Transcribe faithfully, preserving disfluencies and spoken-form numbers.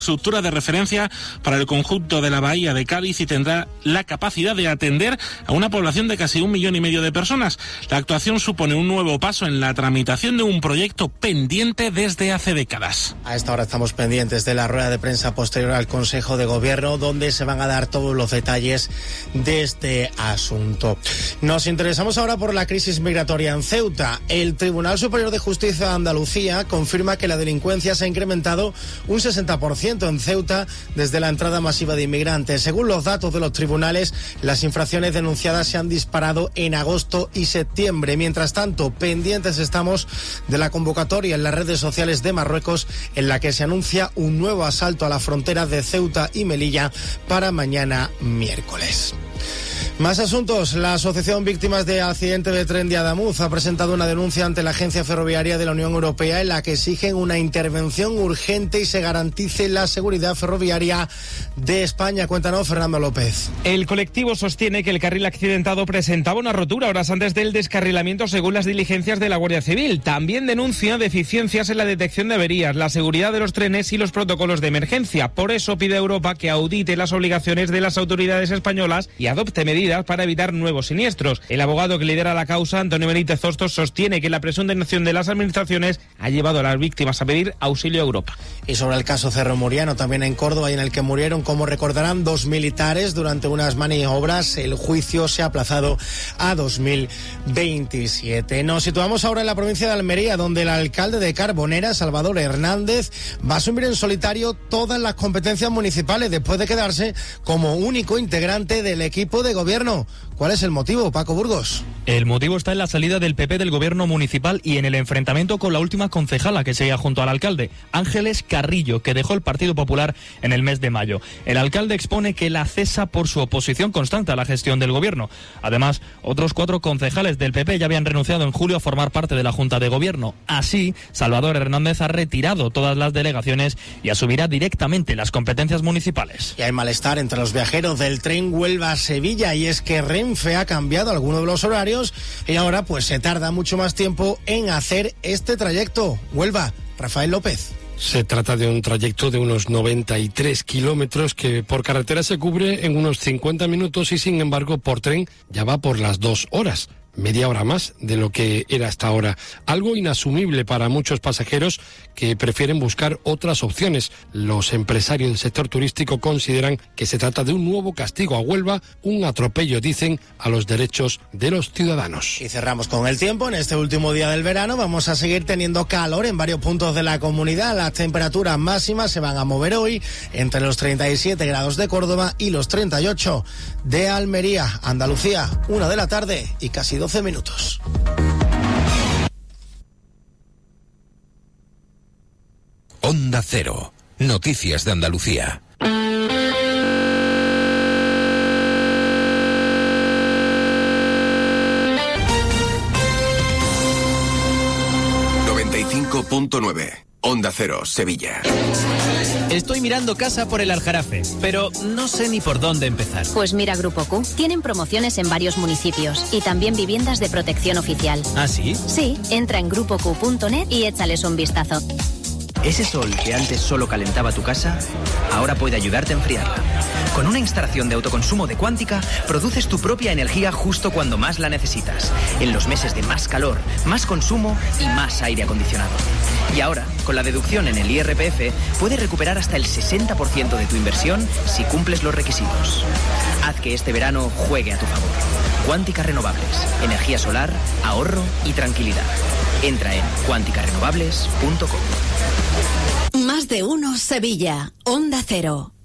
Estructura de referencia para el conjunto de la bahía de Cádiz y tendrá la capacidad de atender a una población de casi un millón y medio de personas. La actuación supone un nuevo paso en la tramitación de un proyecto pendiente desde hace décadas. A esta hora estamos pendientes de la rueda de prensa posterior al Consejo de Gobierno, donde se van a dar todos los detalles de este asunto. Nos interesamos ahora por la crisis migratoria en Ceuta. El Tribunal Superior de Justicia de Andalucía confirma que la delincuencia se ha incrementado un sesenta por ciento en Ceuta desde la entrada masiva de inmigrantes. Según los datos de los tribunales, las infracciones denunciadas se han disparado en agosto y septiembre. Mientras tanto, pendientes estamos de la convocatoria en las redes sociales de Marruecos, en la que se anuncia un nuevo asalto a la frontera de Ceuta y Melilla para mañana miércoles. Más asuntos. La Asociación Víctimas de Accidente de Tren de Adamuz ha presentado una denuncia ante la Agencia Ferroviaria de la Unión Europea en la que exigen una intervención urgente y se garantice la seguridad ferroviaria de España. Cuéntanos, Fernando López. El colectivo sostiene que el carril accidentado presentaba una rotura horas antes del descarrilamiento según las diligencias de la Guardia Civil. También denuncia deficiencias en la detección de averías, la seguridad de los trenes y los protocolos de emergencia. Por eso pide a Europa que audite las obligaciones de las autoridades españolas y adopte medidas para evitar nuevos siniestros. El abogado que lidera la causa, Antonio Benítez Hostos, sostiene que la presión de nación de las administraciones ha llevado a las víctimas a pedir auxilio a Europa. Y sobre el caso Cerro Muriano, también en Córdoba, y en el que murieron, como recordarán, dos militares durante unas maniobras, el juicio se ha aplazado a dos mil veintisiete. Nos situamos ahora en la provincia de Almería, donde el alcalde de Carbonera, Salvador Hernández, va a asumir en solitario todas las competencias municipales después de quedarse como único integrante del equipo de gobierno. ¿Cuál es el motivo, Paco Burgos? El motivo está en la salida del P P del gobierno municipal y en el enfrentamiento con la última concejala que seguía junto al alcalde, Ángeles Carrillo, que dejó el Partido Popular en el mes de mayo. El alcalde expone que la cesa por su oposición constante a la gestión del gobierno. Además, otros cuatro concejales del P P ya habían renunciado en julio a formar parte de la Junta de Gobierno. Así, Salvador Hernández ha retirado todas las delegaciones y asumirá directamente las competencias municipales. Y hay malestar entre los viajeros del tren Huelva-Sevilla, y es que Renfe ha cambiado algunos de los horarios y ahora pues se tarda mucho más tiempo en hacer este trayecto. Huelva, Rafael López. Se trata de un trayecto de unos noventa y tres kilómetros que por carretera se cubre en unos cincuenta minutos y sin embargo por tren ya va por las dos horas. Media hora más de lo que era hasta ahora. Algo inasumible para muchos pasajeros que prefieren buscar otras opciones. Los empresarios del sector turístico consideran que se trata de un nuevo castigo a Huelva, un atropello, dicen, a los derechos de los ciudadanos. Y cerramos con el tiempo. En este último día del verano vamos a seguir teniendo calor en varios puntos de la comunidad. Las temperaturas máximas se van a mover hoy entre los treinta y siete grados de Córdoba y los treinta y ocho de Almería. Andalucía, una de la tarde y casi doce minutos. Onda Cero. Noticias de Andalucía. noventa y cinco punto nueve. Onda Cero, Sevilla. Estoy mirando casa por el Aljarafe, pero no sé ni por dónde empezar. Pues mira Grupo Q. Tienen promociones en varios municipios y también viviendas de protección oficial. ¿Ah, sí? Sí, entra en grupo q punto net y échales un vistazo. Ese sol que antes solo calentaba tu casa, ahora puede ayudarte a enfriarla. Con una instalación de autoconsumo de Cuántica, produces tu propia energía justo cuando más la necesitas. En los meses de más calor, más consumo y más aire acondicionado. Y ahora, con la deducción en el I R P F, puedes recuperar hasta el sesenta por ciento de tu inversión si cumples los requisitos. Haz que este verano juegue a tu favor. Cuántica Renovables. Energía solar, ahorro y tranquilidad. Entra en cuántica renovables punto com. Más de uno Sevilla. Onda Cero.